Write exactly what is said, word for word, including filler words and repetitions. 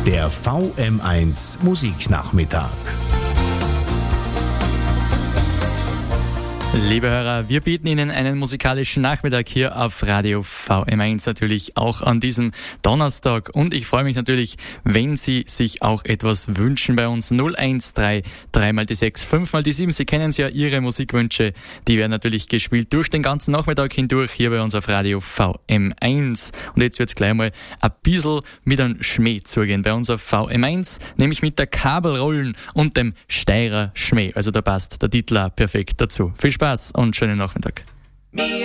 Der V M eins Musiknachmittag. Liebe Hörer, wir bieten Ihnen einen musikalischen Nachmittag hier auf Radio V M eins, natürlich auch an diesem Donnerstag. Und ich freue mich natürlich, wenn Sie sich auch etwas wünschen bei uns. null eins drei, drei mal die sechs, fünf mal die sieben. Sie kennen ja, Ihre Musikwünsche, die werden natürlich gespielt durch den ganzen Nachmittag hindurch hier bei uns auf Radio V M eins. Und jetzt wird's gleich mal ein bisschen mit einem Schmäh zugehen bei uns auf V M eins, nämlich mit der Kabelrollen und dem Steirer Schmäh. Also da passt der Titel auch perfekt dazu. Viel Spaß und schönen Nachmittag.